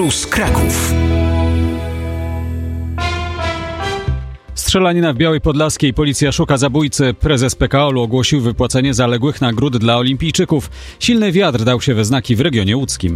Plus Kraków. Strzelanina w Białej Podlaskiej. Policja szuka zabójcy. Prezes PKOL-u ogłosił wypłacenie zaległych nagród dla olimpijczyków. Silny wiatr dał się we znaki w regionie łódzkim.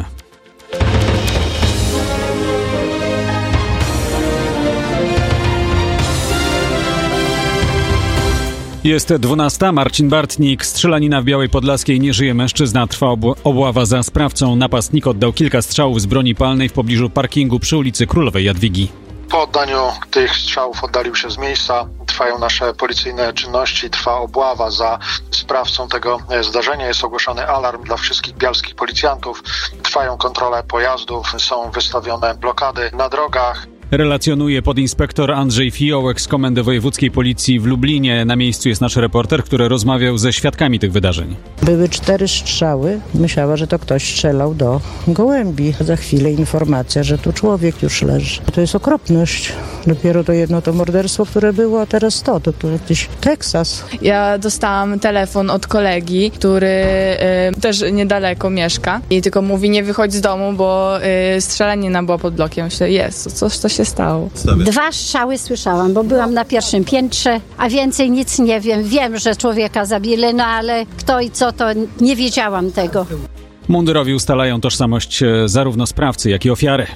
Jest 12. Marcin Bartnik. Strzelanina w Białej Podlaskiej. Nie żyje mężczyzna. Trwa obława za sprawcą. Napastnik oddał kilka strzałów z broni palnej w pobliżu parkingu przy ulicy Królowej Jadwigi. Po oddaniu tych strzałów oddalił się z miejsca. Trwają nasze policyjne czynności, trwa obława za sprawcą tego zdarzenia. Jest ogłoszony alarm dla wszystkich bialskich policjantów. Trwają kontrole pojazdów, są wystawione blokady na drogach. Relacjonuje podinspektor Andrzej Fiołek z Komendy Wojewódzkiej Policji w Lublinie. Na miejscu jest nasz reporter, który rozmawiał ze świadkami tych wydarzeń. Były 4 strzały. Myślała, że to ktoś strzelał do gołębi. Za chwilę informacja, że tu człowiek już leży. To jest okropność. Dopiero to jedno to morderstwo, które było, a teraz to jakiś Teksas. Ja dostałam telefon od kolegi, który też niedaleko mieszka i tylko mówi, nie wychodź z domu, bo strzelanina była pod blokiem. Myślę, jest, co się stało? 2 strzały słyszałam, bo byłam na pierwszym piętrze, a więcej nic nie wiem. Wiem, że człowieka zabili, no ale kto i co, to nie wiedziałam tego. Mundurowi ustalają tożsamość zarówno sprawcy, jak i ofiary.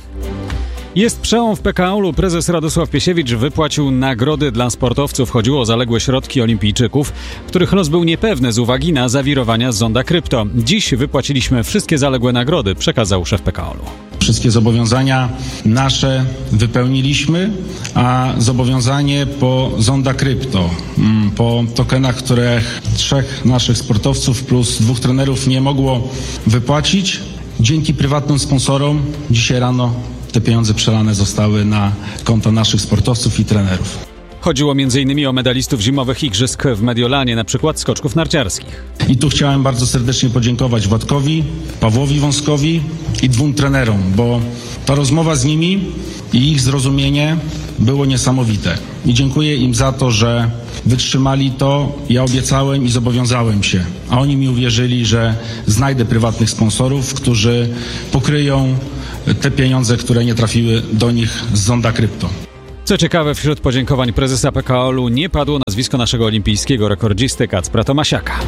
Jest przełom w PKOL-u. Prezes Radosław Piesiewicz wypłacił nagrody dla sportowców. Chodziło o zaległe środki olimpijczyków, których los był niepewny z uwagi na zawirowania z zonda krypto. Dziś wypłaciliśmy wszystkie zaległe nagrody, przekazał szef PKOL-u. Wszystkie zobowiązania nasze wypełniliśmy, a zobowiązanie po zonda krypto, po tokenach, które 3 naszych sportowców plus 2 trenerów nie mogło wypłacić, dzięki prywatnym sponsorom dzisiaj rano te pieniądze przelane zostały na konta naszych sportowców i trenerów. Chodziło m.in. o medalistów zimowych igrzysk w Mediolanie, na przykład skoczków narciarskich. I tu chciałem bardzo serdecznie podziękować Władkowi, Pawłowi Wąskowi i 2 trenerom, bo ta rozmowa z nimi i ich zrozumienie było niesamowite. I dziękuję im za to, że wytrzymali to. Ja obiecałem i zobowiązałem się, a oni mi uwierzyli, że znajdę prywatnych sponsorów, którzy pokryją te pieniądze, które nie trafiły do nich z zonda krypto. Co ciekawe, wśród podziękowań prezesa PKOL-u nie padło nazwisko naszego olimpijskiego rekordzisty Kacpra Tomasiaka.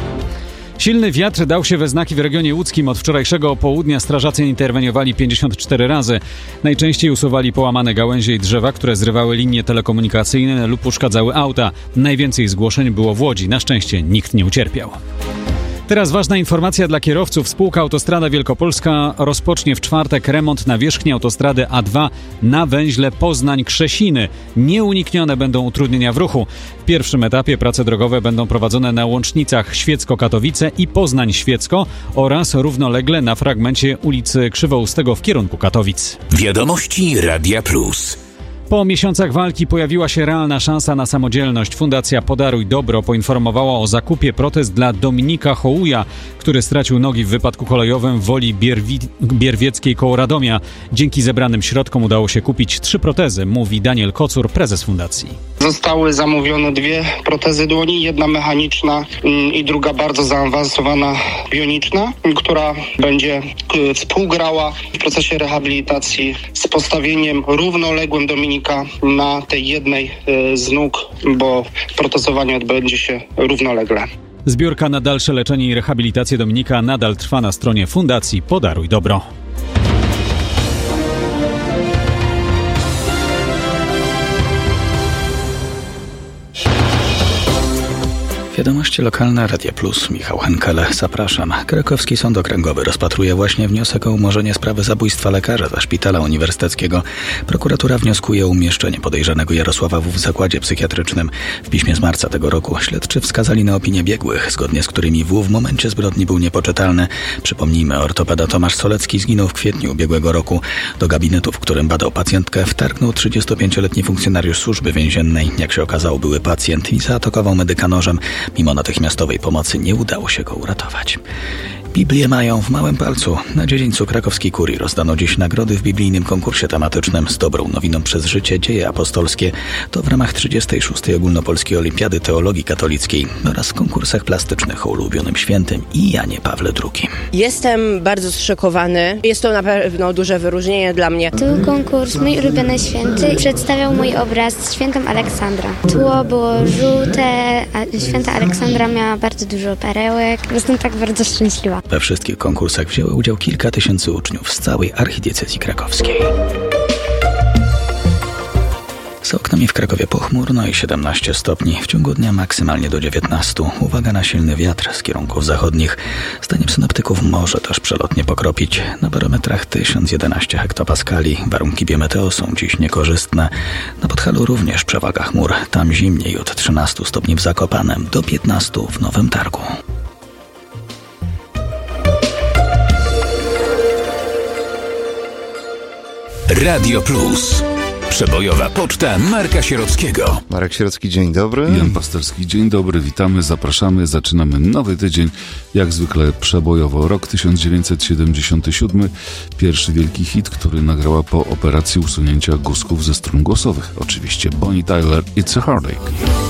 Silny wiatr dał się we znaki w regionie łódzkim. Od wczorajszego południa strażacy interweniowali 54 razy. Najczęściej usuwali połamane gałęzie i drzewa, które zrywały linie telekomunikacyjne lub uszkadzały auta. Najwięcej zgłoszeń było w Łodzi. Na szczęście nikt nie ucierpiał. Teraz ważna informacja dla kierowców. Spółka Autostrada Wielkopolska rozpocznie w czwartek remont nawierzchni autostrady A2 na węźle Poznań-Krzesiny. Nieuniknione będą utrudnienia w ruchu. W pierwszym etapie prace drogowe będą prowadzone na łącznicach Świecko-Katowice i Poznań-Świecko oraz równolegle na fragmencie ulicy Krzywoustego w kierunku Katowic. Wiadomości Radia Plus. Po miesiącach walki pojawiła się realna szansa na samodzielność. Fundacja Podaruj Dobro poinformowała o zakupie protez dla Dominika Hołuja, który stracił nogi w wypadku kolejowym w Woli Bierwieckiej koło Radomia. Dzięki zebranym środkom udało się kupić 3 protezy, mówi Daniel Kocur, prezes fundacji. Zostały zamówione 2 protezy dłoni, jedna mechaniczna i druga bardzo zaawansowana bioniczna, która będzie współgrała w procesie rehabilitacji z postawieniem równoległym Dominika na tej jednej z nóg, bo protezowanie odbędzie się równolegle. Zbiórka na dalsze leczenie i rehabilitację Dominika nadal trwa na stronie Fundacji Podaruj Dobro. Wiadomości lokalne, Radia Plus, Michał Henkele, zapraszam. Krakowski Sąd Okręgowy rozpatruje właśnie wniosek o umorzenie sprawy zabójstwa lekarza ze Szpitala Uniwersyteckiego. Prokuratura wnioskuje o umieszczenie podejrzanego Jarosława W. w zakładzie psychiatrycznym. W piśmie z marca tego roku śledczy wskazali na opinię biegłych, zgodnie z którymi W. w momencie zbrodni był niepoczytalny. Przypomnijmy, ortopeda Tomasz Solecki zginął w kwietniu ubiegłego roku. Do gabinetu, w którym badał pacjentkę, wtargnął 35-letni funkcjonariusz służby więziennej. Jak się okazało, były pacjent i zaatakował medyka nożem. Mimo natychmiastowej pomocy nie udało się go uratować. Biblię mają w małym palcu. Na dziedzińcu krakowskiej kurii rozdano dziś nagrody w biblijnym konkursie tematycznym z dobrą nowiną przez życie dzieje apostolskie. To w ramach 36. Ogólnopolskiej Olimpiady Teologii Katolickiej oraz w konkursach plastycznych o ulubionym świętym i Janie Pawle II. Jestem bardzo zszokowany. Jest to na pewno duże wyróżnienie dla mnie. To był konkurs Mój ulubiony święty. Przedstawiał mój obraz z świętą Aleksandra. Tło było żółte, a święta Aleksandra miała bardzo dużo perełek. Jestem tak bardzo szczęśliwa. We wszystkich konkursach wzięły udział kilka tysięcy uczniów z całej archidiecezji krakowskiej. Za oknami w Krakowie pochmurno i 17 stopni. W ciągu dnia maksymalnie do 19. Uwaga na silny wiatr z kierunków zachodnich. Zdaniem synoptyków może też przelotnie pokropić. Na barometrach 1011 hektopaskali. Warunki biometeo są dziś niekorzystne. Na Podhalu również przewaga chmur. Tam zimniej od 13 stopni w Zakopanem do 15 w Nowym Targu. Radio Plus. Przebojowa poczta Marka Sierockiego. Marek Sierocki, dzień dobry. Jan Pasterski, dzień dobry, witamy, zapraszamy, zaczynamy nowy tydzień, jak zwykle przebojowo. Rok 1977, pierwszy wielki hit, który nagrała po operacji usunięcia guzków ze strun głosowych. Oczywiście Bonnie Tyler, It's a Heartache.